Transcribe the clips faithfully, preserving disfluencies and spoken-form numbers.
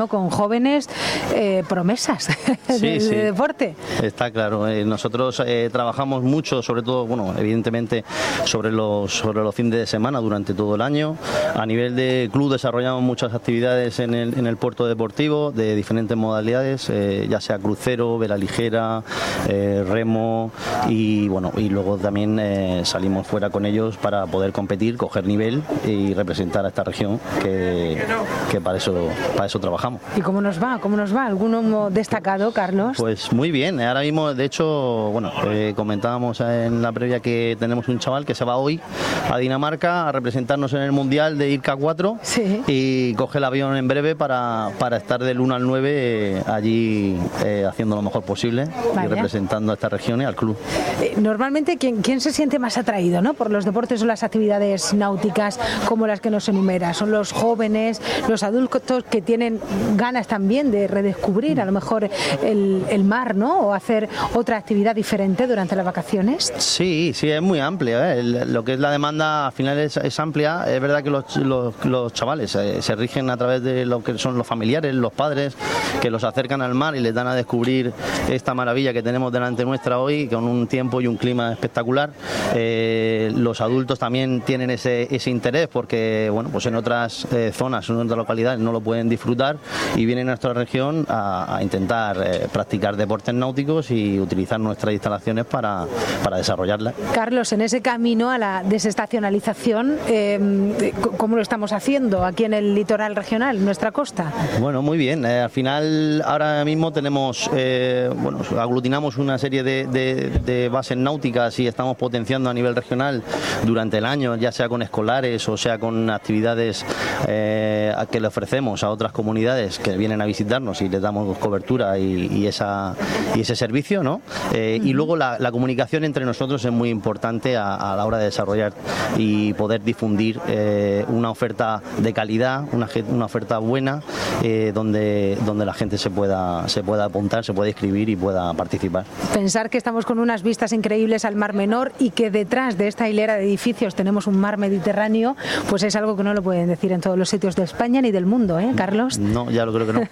con jóvenes eh, promesas de, sí, sí. de deporte. Está claro. Eh, nosotros eh, trabajamos mucho, sobre todo, bueno, evidentemente sobre los sobre los fines de semana durante todo el año. A nivel de club desarrollamos muchas actividades en el, en el puerto deportivo de diferentes modalidades, eh, ya sea crucero, vela ligera, eh, remo y bueno, y luego también eh, salimos fuera con ellos para poder competir, coger nivel y representar a esta región que, que para eso para eso trabajamos. ¿Y cómo nos va? ¿Cómo nos va? ¿Alguno destacado, Carlos? Pues muy bien. Ahora mismo, de hecho, bueno, eh, comentábamos en la previa que tenemos un chaval que se va hoy a Dinamarca a representarnos en el Mundial de I R C A cuatro, sí. Y coge el avión en breve para, para estar del uno al nueve eh, allí eh, haciendo lo mejor posible. Vaya. Y representando a esta región y al club. Eh, normalmente, ¿quién, ¿quién se siente más atraído, ¿no?, por los deportes o las actividades náuticas como las que nos enumera? ¿Son los jóvenes, los adultos que tienen ganas también de redescubrir a lo mejor el, el mar, ¿no?, o hacer otra actividad diferente durante las vacaciones? Sí, sí, es muy amplia, ¿eh? El, lo que es la demanda al final es, es amplia. Es verdad que los, los, los chavales eh, se rigen a través de lo que son los familiares, los padres, que los acercan al mar y les dan a descubrir esta maravilla que tenemos delante nuestra hoy, con un tiempo y un clima espectacular. Eh, los adultos también tienen ese, ese interés porque, bueno, pues en otras eh, zonas, en otras localidades no lo pueden disfrutar y vienen a nuestra región a, a intentar eh, practicar deportes náuticos y utilizar nuestras instalaciones para, para desarrollarlas. Carlos, en ese camino a la desestacionalización, eh, ¿cómo lo estamos haciendo aquí en el litoral regional, en nuestra costa? Bueno, muy bien. Eh, al final, ahora mismo tenemos, eh, bueno, aglutinamos una serie de, de, de bases náuticas y estamos potenciando a nivel regional durante el año, ya sea con escolares o sea con actividades eh, que le ofrecemos a otras comunidades que vienen a visitarnos y les damos cobertura y, y, esa, y ese servicio, ¿no? Eh, y luego la, la comunicación entre nosotros es muy importante a, a la hora de desarrollar y poder difundir eh, una oferta de calidad, una, una oferta buena, eh, donde, donde la gente se pueda, se pueda apuntar, se pueda inscribir y pueda participar. Pensar que estamos con unas vistas increíbles al Mar Menor y que detrás de esta hilera de edificios tenemos un mar Mediterráneo, pues es algo que no lo pueden decir en todos los sitios de España ni del mundo, ¿eh, Carlos? No, ya lo creo que no.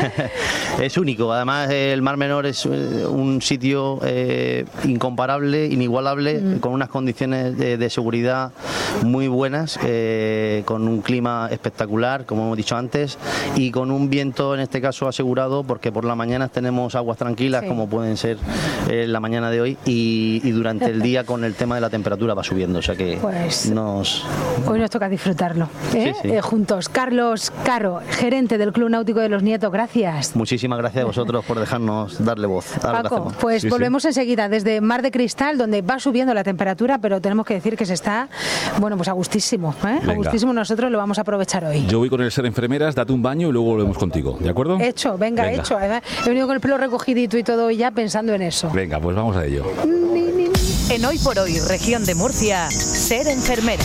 Es único. Además, el Mar Menor es un sitio eh, incomparable, inigualable, mm. con unas condiciones de, de seguridad muy buenas, eh, con un clima espectacular, como hemos dicho antes, y con un viento, en este caso, asegurado, porque por la mañana tenemos aguas tranquilas, sí. como pueden ser eh, la mañana de hoy, y, y durante el día con el tema de la temperatura va subiendo, o sea que pues nos... hoy nos toca disfrutarlo, ¿eh? Sí, sí. Eh, juntos. Carlos Caro, gerente del Club Náutico de Los Nietos, gracias. Muchísimas gracias a vosotros por dejarnos darle voz. Paco, pues sí, volvemos sí. enseguida desde Mar de Cristal, donde va subiendo la temperatura, pero tenemos que decir que se está, bueno, pues a gustísimo, ¿eh? A gustísimo, nosotros lo vamos a aprovechar hoy. Yo voy con el Ser Enfermeras, date un baño y luego volvemos contigo, ¿de acuerdo? Hecho, venga, venga. hecho. He venido con el pelo recogidito y todo y ya pensando en eso. Venga, pues vamos a ello. En Hoy por Hoy, región de Murcia, Ser Enfermera.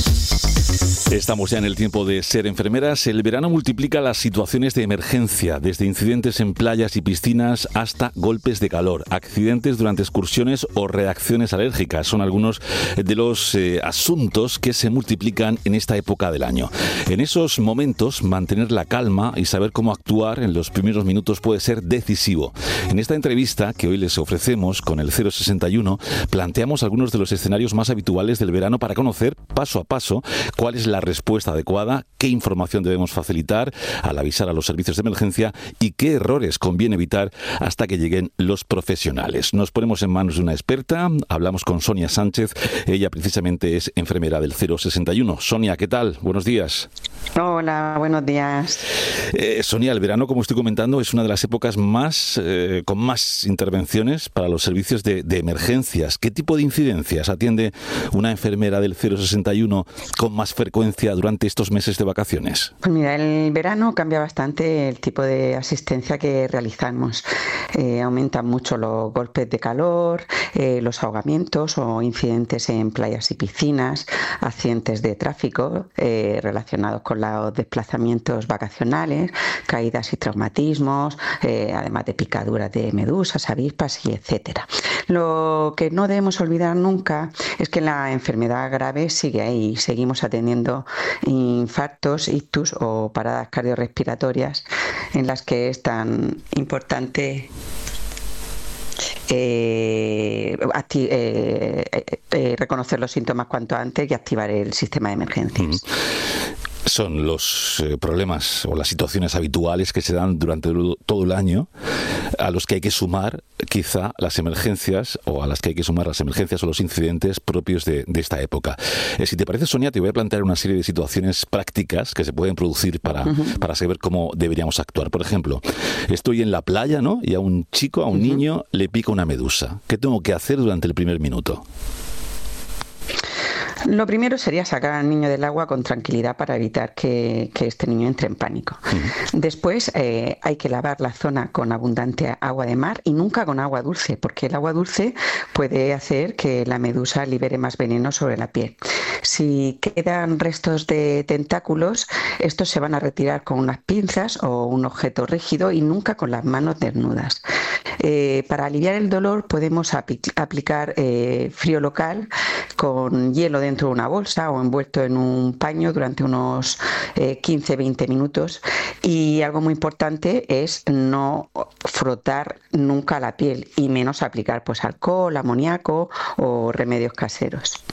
Estamos ya en el tiempo de Ser Enfermeras. El verano multiplica las situaciones de emergencia, desde incidentes en playas y piscinas hasta golpes de calor, accidentes durante excursiones o reacciones alérgicas. Son algunos de los eh, asuntos que se multiplican en esta época del año. En esos momentos, mantener la calma y saber cómo actuar en los primeros minutos puede ser decisivo. En esta entrevista que hoy les ofrecemos con el cero sesenta y uno, planteamos algunos de los escenarios más habituales del verano para conocer paso a paso cuál es la respuesta adecuada, qué información debemos facilitar al avisar a los servicios de emergencia y qué errores conviene evitar hasta que lleguen los profesionales. Nos ponemos en manos de una experta, hablamos con Sonia Sánchez, ella precisamente es enfermera del cero sesenta y uno. Sonia, ¿qué tal? Buenos días. Hola, buenos días. Eh, Sonia, el verano, como estoy comentando, es una de las épocas más eh, con más intervenciones para los servicios de, de emergencias. ¿Qué tipo de incidencias atiende una enfermera del cero sesenta y uno con más frecuencia durante estos meses de vacaciones? Pues mira, el verano cambia bastante el tipo de asistencia que realizamos. Eh, aumentan mucho los golpes de calor, eh, los ahogamientos o incidentes en playas y piscinas, accidentes de tráfico eh, relacionados con los desplazamientos vacacionales, caídas y traumatismos, eh, además de picaduras de medusas, avispas y etcétera. Lo que no debemos olvidar nunca es que la enfermedad grave sigue ahí. Seguimos atendiendo infartos, ictus o paradas cardiorrespiratorias en las que es tan importante Eh, acti- eh, eh, eh, reconocer los síntomas cuanto antes y activar el sistema de emergencias. Mm. Son los eh, problemas o las situaciones habituales que se dan durante todo el año, a los que hay que sumar quizá las emergencias o a las que hay que sumar las emergencias o los incidentes propios de, de esta época. Eh, si te parece, Sonia, te voy a plantear una serie de situaciones prácticas que se pueden producir para, uh-huh. para saber cómo deberíamos actuar. Por ejemplo, estoy en la playa, ¿no? Y a un chico, a un uh-huh. niño, le pica una medusa. ¿Qué tengo que hacer durante el primer minuto? Lo primero sería sacar al niño del agua con tranquilidad para evitar que, que este niño entre en pánico. Uh-huh. Después eh, hay que lavar la zona con abundante agua de mar y nunca con agua dulce, porque el agua dulce puede hacer que la medusa libere más veneno sobre la piel. Si quedan restos de tentáculos, estos se van a retirar con unas pinzas o un objeto rígido y nunca con las manos desnudas. Eh, para aliviar el dolor podemos apl- aplicar eh, frío local con hielo dentro de una bolsa o envuelto en un paño durante unos eh, quince a veinte minutos. Y algo muy importante es no frotar nunca la piel y menos aplicar pues alcohol, amoníaco o remedios caseros.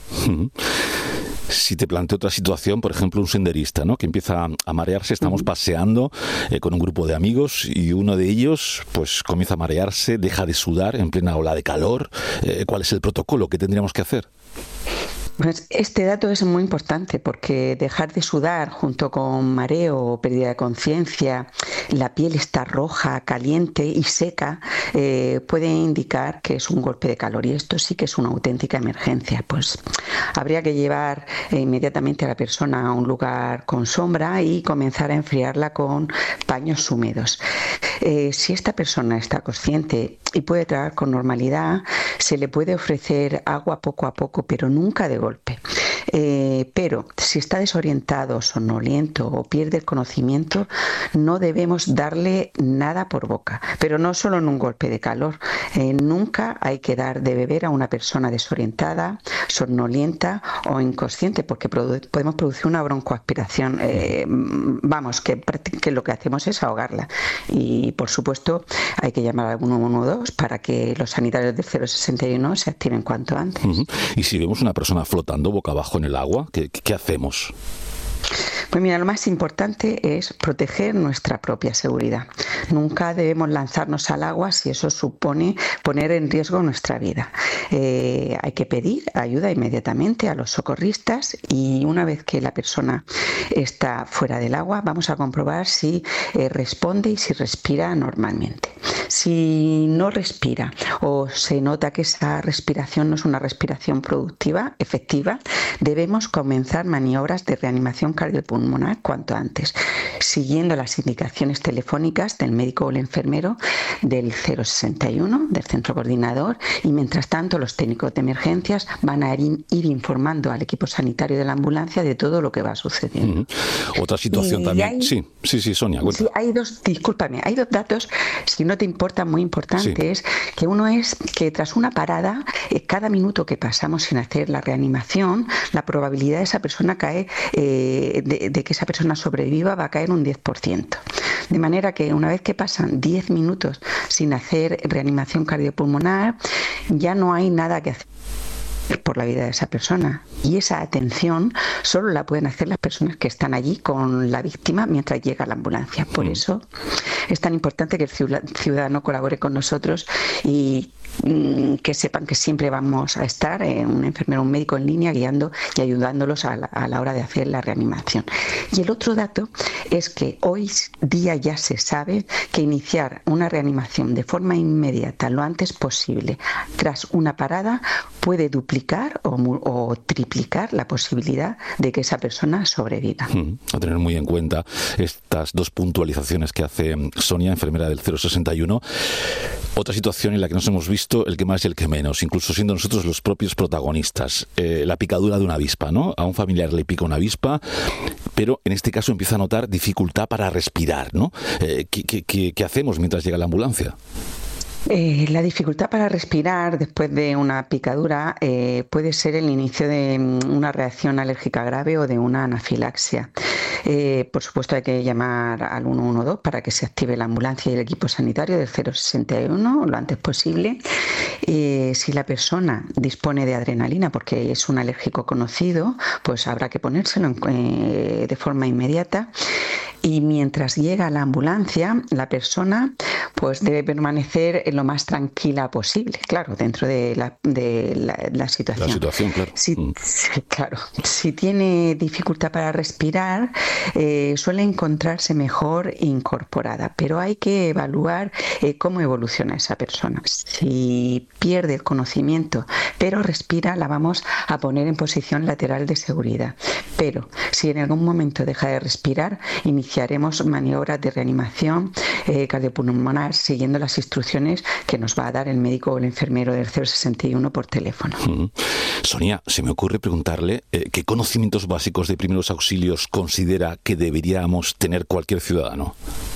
Si te planteo otra situación, por ejemplo, un senderista, ¿no?, que empieza a marearse, estamos uh-huh. paseando eh, con un grupo de amigos y uno de ellos pues comienza a marearse, deja de sudar en plena ola de calor. Eh, ¿Cuál es el protocolo? ¿Qué tendríamos que hacer? Pues este dato es muy importante porque dejar de sudar junto con mareo o pérdida de conciencia, la piel está roja, caliente y seca, eh, puede indicar que es un golpe de calor y esto sí que es una auténtica emergencia. Pues habría que llevar eh, inmediatamente a la persona a un lugar con sombra y comenzar a enfriarla con paños húmedos. Eh, si esta persona está consciente y puede tragar con normalidad, se le puede ofrecer agua poco a poco, pero nunca de golpe. Eh, pero si está desorientado, somnoliento o pierde el conocimiento, no debemos darle nada por boca, pero no solo en un golpe de calor. Eh, nunca hay que dar de beber a una persona desorientada, somnolienta o inconsciente, porque produ- podemos producir una broncoaspiración. Eh, vamos, que, que lo que hacemos es ahogarla. Y por supuesto hay que llamar al uno uno dos para que los sanitarios del cero sesenta y uno se activen cuanto antes. Uh-huh. Y si vemos una persona flotando boca abajo en el agua, ¿qué, qué hacemos? Pues mira, lo más importante es proteger nuestra propia seguridad. Nunca debemos lanzarnos al agua si eso supone poner en riesgo nuestra vida. Eh, hay que pedir ayuda inmediatamente a los socorristas y una vez que la persona está fuera del agua vamos a comprobar si eh, responde y si respira normalmente. Si no respira o se nota que esa respiración no es una respiración productiva, efectiva, debemos comenzar maniobras de reanimación cardiopulmonar cuanto antes, siguiendo las indicaciones telefónicas del médico o el enfermero del cero sesenta y uno, del centro coordinador, y mientras tanto los técnicos de emergencias van a ir, ir informando al equipo sanitario de la ambulancia de todo lo que va sucediendo. Uh-huh. Otra situación y también. Hay, sí, sí, sí, Sonia, cuenta. Sí, hay dos, discúlpame, hay dos datos, si no te importa, muy importantes, sí. Que uno es que tras una parada, eh, cada minuto que pasamos sin hacer la reanimación, la probabilidad de esa persona cae, eh, de, de que esa persona sobreviva va a caer un diez por ciento. De manera que una vez que pasan diez minutos sin hacer reanimación cardiopulmonar, ya no hay nada que hacer por la vida de esa persona. Y esa atención solo la pueden hacer las personas que están allí con la víctima mientras llega la ambulancia. Por mm. eso es tan importante que el ciudadano colabore con nosotros y que sepan que siempre vamos a estar, eh, un enfermero, un médico en línea guiando y ayudándolos a la, a la hora de hacer la reanimación. Y el otro dato es que hoy día ya se sabe que iniciar una reanimación de forma inmediata, lo antes posible, tras una parada, puede duplicar o, o triplicar la posibilidad de que esa persona sobreviva. Hmm, a tener muy en cuenta estas dos puntualizaciones que hace Sonia, enfermera del cero sesenta y uno. Otra situación en la que nos hemos visto el que más y el que menos, incluso siendo nosotros los propios protagonistas. Eh, la picadura de una avispa, ¿no? A un familiar le pica una avispa, pero en este caso empieza a notar dificultad para respirar, ¿no? Eh, ¿qué, qué, qué, ¿Qué hacemos mientras llega la ambulancia? Eh, la dificultad para respirar después de una picadura eh, puede ser el inicio de una reacción alérgica grave o de una anafilaxia. Eh, por supuesto hay que llamar al uno uno dos para que se active la ambulancia y el equipo sanitario del cero sesenta y uno lo antes posible. Eh, si la persona dispone de adrenalina porque es un alérgico conocido, pues habrá que ponérselo en, eh, de forma inmediata. Y mientras llega la ambulancia, la persona pues debe permanecer lo más tranquila posible, claro, dentro de la, de la, la situación. La situación, claro. Si, mm. si, claro. Si tiene dificultad para respirar, eh, suele encontrarse mejor incorporada, pero hay que evaluar eh, cómo evoluciona esa persona. Si pierde el conocimiento, pero respira, la vamos a poner en posición lateral de seguridad. Pero si en algún momento deja de respirar, iniciaremos maniobras de reanimación eh, cardiopulmonar siguiendo las instrucciones que nos va a dar el médico o el enfermero del cero sesenta y uno por teléfono. Mm. Sonia, se me ocurre preguntarle eh, ¿qué conocimientos básicos de primeros auxilios considera que deberíamos tener cualquier ciudadano?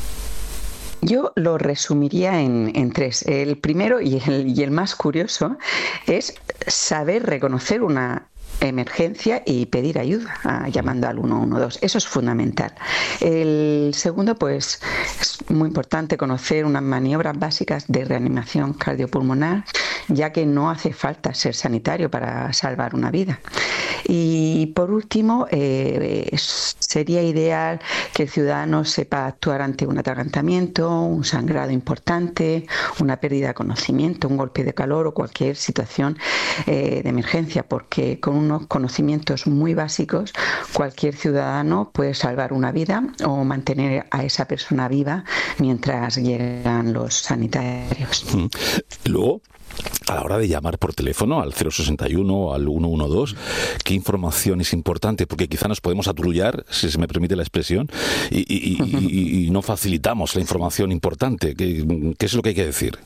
Yo lo resumiría en, en tres. El primero y el, y el más curioso es saber reconocer una emergencia y pedir ayuda ah, llamando al uno uno dos. Eso es fundamental. El segundo, pues es muy importante conocer unas maniobras básicas de reanimación cardiopulmonar, ya que no hace falta ser sanitario para salvar una vida. Y por último, eh, sería ideal que el ciudadano sepa actuar ante un atragantamiento, un sangrado importante, una pérdida de conocimiento, un golpe de calor o cualquier situación eh, de emergencia, porque con unos conocimientos muy básicos cualquier ciudadano puede salvar una vida o mantener a esa persona viva mientras llegan los sanitarios. Luego, a la hora de llamar por teléfono al cero sesenta y uno o al uno uno dos, ¿qué información es importante? Porque quizá nos podemos atrullar, si se me permite la expresión, y, y, uh-huh. y, y no facilitamos la información importante. ¿Qué, qué es lo que hay que decir?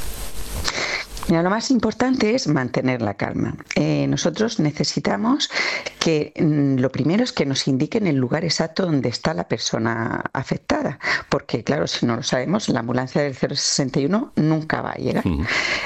Mira, lo más importante es mantener la calma. Eh, nosotros necesitamos que mm, lo primero es que nos indiquen el lugar exacto donde está la persona afectada, porque claro, si no lo sabemos, la ambulancia del cero sesenta y uno nunca va a llegar. Uh-huh.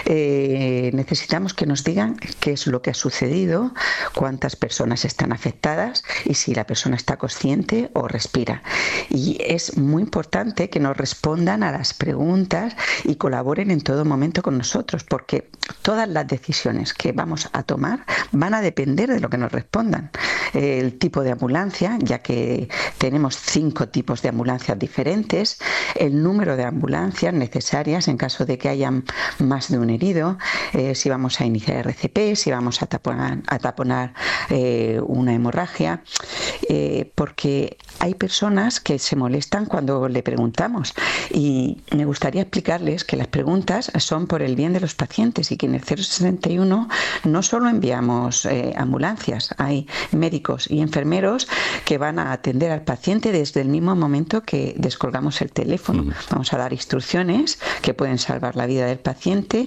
Eh, necesitamos que nos digan qué es lo que ha sucedido, cuántas personas están afectadas y si la persona está consciente o respira. Y es muy importante que nos respondan a las preguntas y colaboren en todo momento con nosotros, porque que todas las decisiones que vamos a tomar van a depender de lo que nos respondan. El tipo de ambulancia, ya que tenemos cinco tipos de ambulancias diferentes, el número de ambulancias necesarias en caso de que haya más de un herido, eh, si vamos a iniciar R C P, si vamos a taponar, a taponar eh, una hemorragia, eh, porque hay personas que se molestan cuando le preguntamos y me gustaría explicarles que las preguntas son por el bien de los pacientes y que en el cero sesenta y uno no solo enviamos eh, ambulancias, hay médicos y enfermeros que van a atender al paciente desde el mismo momento que descolgamos el teléfono. Mm. Vamos a dar instrucciones que pueden salvar la vida del paciente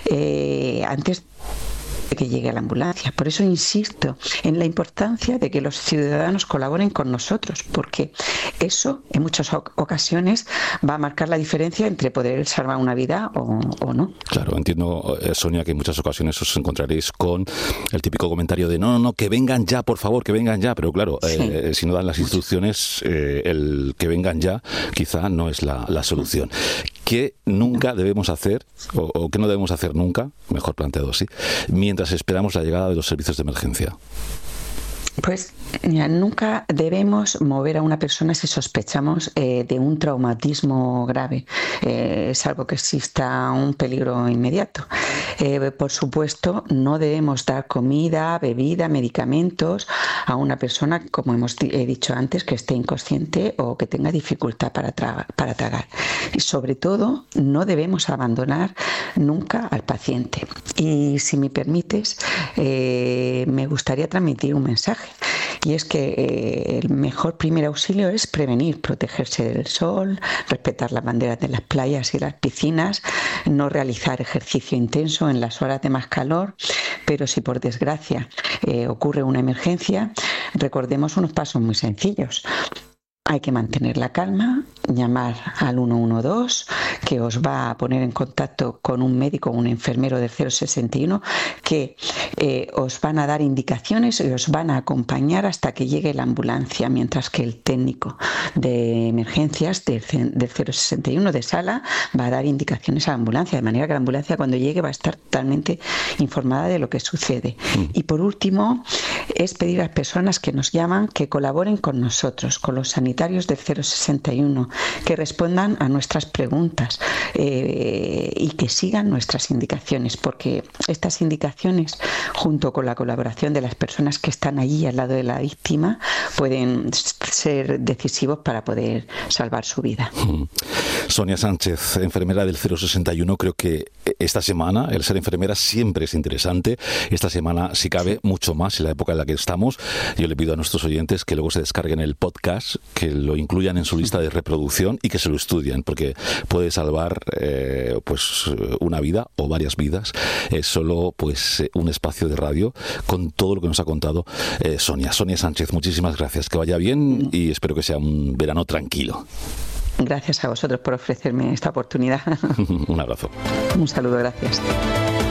eh, antes de que llegue a la ambulancia. Por eso insisto en la importancia de que los ciudadanos colaboren con nosotros, porque eso en muchas ocasiones va a marcar la diferencia entre poder salvar una vida o, o no. Claro, entiendo, Sonia, que en muchas ocasiones os encontraréis con el típico comentario de no, no, no, que vengan ya, por favor, que vengan ya, pero claro, sí. eh, si no dan las instrucciones, eh, el que vengan ya quizá no es la, la solución. ¿Qué nunca debemos hacer, o, o qué no debemos hacer nunca, mejor planteado así, mientras esperamos la llegada de los servicios de emergencia? Pues mira, nunca debemos mover a una persona si sospechamos eh, de un traumatismo grave, eh, salvo que exista un peligro inmediato. Eh, por supuesto, no debemos dar comida, bebida, medicamentos a una persona, como hemos he dicho antes, que esté inconsciente o que tenga dificultad para, tra- para tragar. Y sobre todo, no debemos abandonar nunca al paciente. Y si me permites, eh, me gustaría transmitir un mensaje. Y es que eh, el mejor primer auxilio es prevenir, protegerse del sol, respetar las banderas de las playas y las piscinas, no realizar ejercicio intenso en las horas de más calor, pero si por desgracia eh, ocurre una emergencia, recordemos unos pasos muy sencillos. Hay que mantener la calma, llamar al uno uno dos, que os va a poner en contacto con un médico o un enfermero del cero sesenta y uno que eh, os van a dar indicaciones y os van a acompañar hasta que llegue la ambulancia, mientras que el técnico de emergencias del, del cero sesenta y uno de sala va a dar indicaciones a la ambulancia, de manera que la ambulancia cuando llegue va a estar totalmente informada de lo que sucede. Mm. Y por último, es pedir a las personas que nos llaman que colaboren con nosotros, con los sanitarios del cero sesenta y uno, que respondan a nuestras preguntas eh, y que sigan nuestras indicaciones, porque estas indicaciones, junto con la colaboración de las personas que están allí al lado de la víctima, pueden ser decisivos para poder salvar su vida. Sonia Sánchez, enfermera del cero sesenta y uno, creo que esta semana el ser enfermera siempre es interesante. Esta semana, si cabe, mucho más en la época en la que estamos. Yo le pido a nuestros oyentes que luego se descarguen el podcast, que lo incluyan en su lista de reproducción y que se lo estudien, porque puede salvar eh, pues una vida o varias vidas. Es solo pues un espacio de radio con todo lo que nos ha contado eh, Sonia. Sonia Sánchez, muchísimas gracias. Que vaya bien y espero que sea un verano tranquilo. Gracias a vosotros por ofrecerme esta oportunidad. Un abrazo. Un saludo, gracias.